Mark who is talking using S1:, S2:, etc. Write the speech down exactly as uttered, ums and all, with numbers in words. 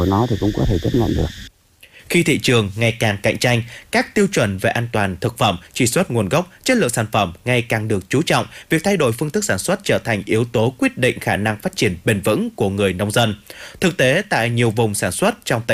S1: của nó thì cũng có thể chấp nhận được.
S2: Khi thị trường ngày càng cạnh tranh, các tiêu chuẩn về an toàn thực phẩm, truy xuất nguồn gốc, chất lượng sản phẩm ngày càng được chú trọng, việc thay đổi phương thức sản xuất trở thành yếu tố quyết định khả năng phát triển bền vững của người nông dân. Thực tế, tại nhiều vùng sản xuất trong tỉnh